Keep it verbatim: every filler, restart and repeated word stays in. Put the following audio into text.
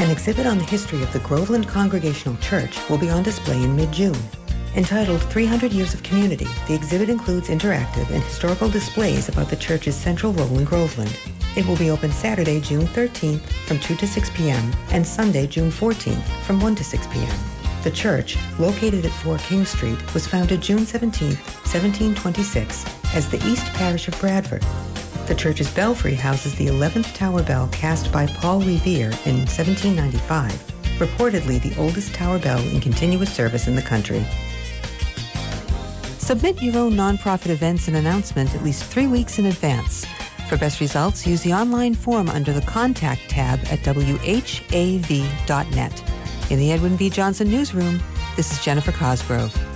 An exhibit on the history of the Groveland Congregational Church will be on display in mid-June. Entitled three hundred Years of Community, the exhibit includes interactive and historical displays about the church's central role in Groveland. It will be open Saturday, June thirteenth from two to six p.m. and Sunday, June fourteenth from one to six p.m. The church, located at four King Street, was founded June seventeenth, seventeen twenty-six, as the East Parish of Bradford. The church's belfry houses the eleventh tower bell cast by Paul Revere in seventeen ninety-five, reportedly the oldest tower bell in continuous service in the country. Submit your own nonprofit events and announcement at least three weeks in advance. For best results, use the online form under the Contact tab at w h a v dot net. In the Edwin V. Johnson Newsroom, this is Jennifer Cosgrove.